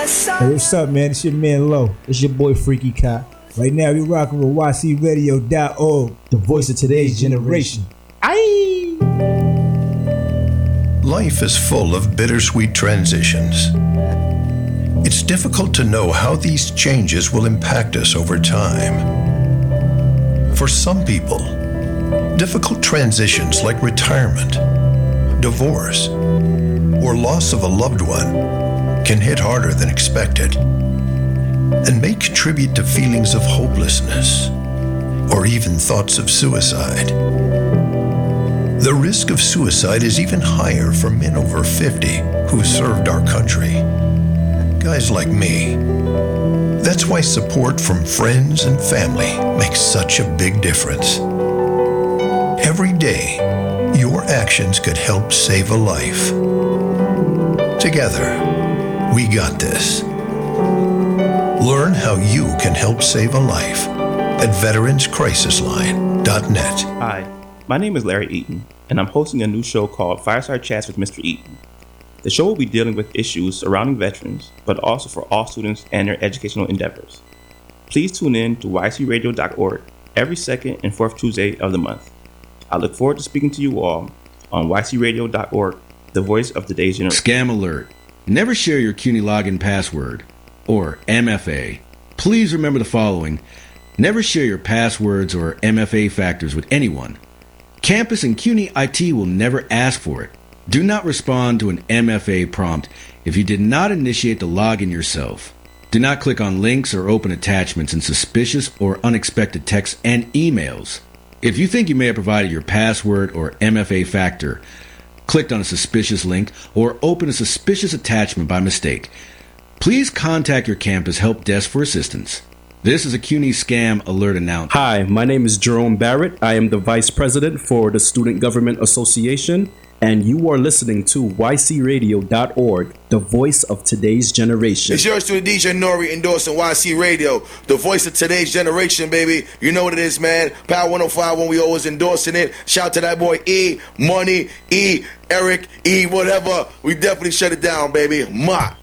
Hey, what's up, man? It's your man Low. It's your boy Freaky Kai. Right now, we rocking with YCRadio.org, the voice of today's generation. Aye! Life is full of bittersweet transitions. It's difficult to know how these changes will impact us over time. For some people, difficult transitions like retirement, divorce, or loss of a loved one can hit harder than expected and may contribute to feelings of hopelessness or even thoughts of suicide. The risk of suicide is even higher for men over 50 who served our country. Guys like me. That's why support from friends and family makes such a big difference. Every day, your actions could help save a life. Together, we got this. Learn how you can help save a life at veteranscrisisline.net. Hi, my name is Larry Eaton, and I'm hosting a new show called Fireside Chats with Mr. Eaton. The show will be dealing with issues surrounding veterans, but also for all students and their educational endeavors. Please tune in to ycradio.org every second and fourth Tuesday of the month. I look forward to speaking to you all on ycradio.org, the voice of today's generation. Scam alert. Never share your CUNY login password, or MFA. Please remember the following. Never share your passwords or MFA factors with anyone. Campus and CUNY IT will never ask for it. Do not respond to an MFA prompt if you did not initiate the login yourself. Do not click on links or open attachments in suspicious or unexpected texts and emails. If you think you may have provided your password or MFA factor, clicked on a suspicious link, or opened a suspicious attachment by mistake, please contact your campus help desk for assistance. This is a CUNY Scam Alert announcement. Hi, my name is Jerome Barrett. I am the Vice President for the Student Government Association, and you are listening to ycradio.org, the voice of today's generation. It's yours to the DJ Nori endorsing YC Radio, the voice of today's generation, baby. You know what it is, man. Power 105 when we always endorsing it. Shout to that boy E, Money, E, Eric, E, whatever. We definitely shut it down, baby. Ma.